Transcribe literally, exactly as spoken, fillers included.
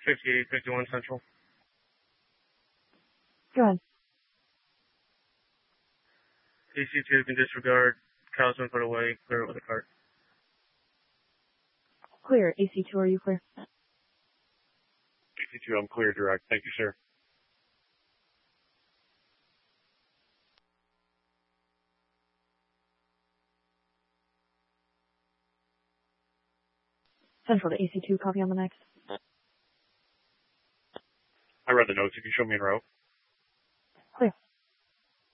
fifty-eight fifty-one Central. Go ahead. A C two can disregard. Cow's been put away. Clear it with a cart. Clear. A C two, are you clear? A C two, I'm clear, direct. Thank you, sir. Central to A C two, copy on the next. I read the notes. You can show me en route. Clear.